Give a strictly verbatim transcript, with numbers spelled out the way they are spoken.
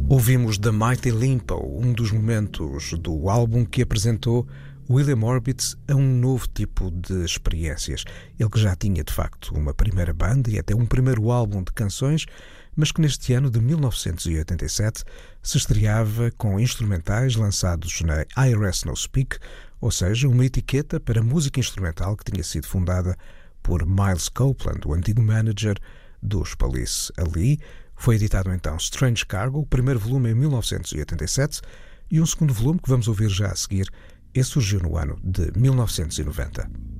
Ouvimos The Mighty Limpo, um dos momentos do álbum que apresentou William Orbit a um novo tipo de experiências. Ele que já tinha, de facto, uma primeira banda e até um primeiro álbum de canções, mas que neste ano de mil novecentos e oitenta e sete se estreava com instrumentais lançados na I R S No Speak, ou seja, uma etiqueta para música instrumental que tinha sido fundada por Miles Copeland, o antigo manager dos Police. Ali foi editado então Strange Cargo, o primeiro volume em mil novecentos e oitenta e sete, e um segundo volume que vamos ouvir já a seguir. Esse surgiu no ano de mil novecentos e noventa.